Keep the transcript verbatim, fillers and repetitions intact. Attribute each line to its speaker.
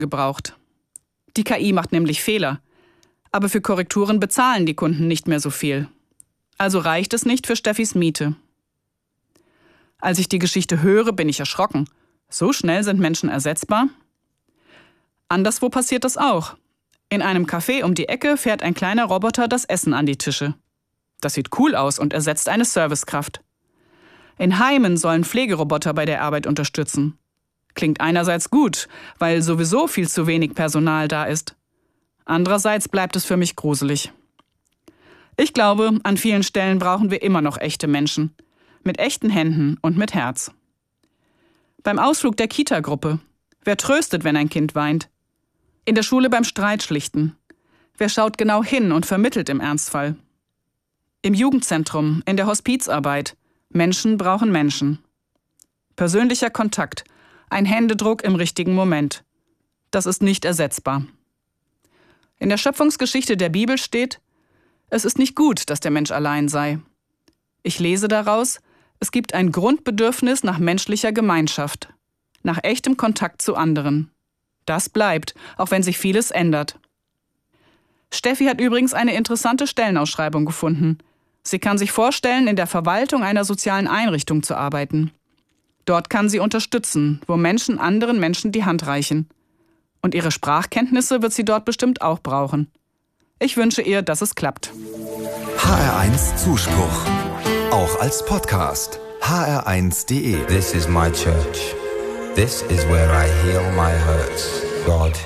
Speaker 1: gebraucht. Die K I macht nämlich Fehler. Aber für Korrekturen bezahlen die Kunden nicht mehr so viel. Also reicht es nicht für Steffis Miete. Als ich die Geschichte höre, bin ich erschrocken. So schnell sind Menschen ersetzbar? Anderswo passiert das auch. In einem Café um die Ecke fährt ein kleiner Roboter das Essen an die Tische. Das sieht cool aus und ersetzt eine Servicekraft. In Heimen sollen Pflegeroboter bei der Arbeit unterstützen. Klingt einerseits gut, weil sowieso viel zu wenig Personal da ist. Andererseits bleibt es für mich gruselig. Ich glaube, an vielen Stellen brauchen wir immer noch echte Menschen. Mit echten Händen und mit Herz. Beim Ausflug der Kita-Gruppe. Wer tröstet, wenn ein Kind weint? In der Schule beim Streit schlichten. Wer schaut genau hin und vermittelt im Ernstfall? Im Jugendzentrum, in der Hospizarbeit. Menschen brauchen Menschen. Persönlicher Kontakt. Ein Händedruck im richtigen Moment. Das ist nicht ersetzbar. In der Schöpfungsgeschichte der Bibel steht: Es ist nicht gut, dass der Mensch allein sei. Ich lese daraus, es gibt ein Grundbedürfnis nach menschlicher Gemeinschaft, nach echtem Kontakt zu anderen. Das bleibt, auch wenn sich vieles ändert. Steffi hat übrigens eine interessante Stellenausschreibung gefunden. Sie kann sich vorstellen, in der Verwaltung einer sozialen Einrichtung zu arbeiten. Dort kann sie unterstützen, wo Menschen anderen Menschen die Hand reichen. Und ihre Sprachkenntnisse wird sie dort bestimmt auch brauchen. Ich wünsche ihr, dass es klappt.
Speaker 2: H R eins Zuspruch. Auch als Podcast. h r eins punkt d e.
Speaker 3: This is my church. This is where I heal my hurts. God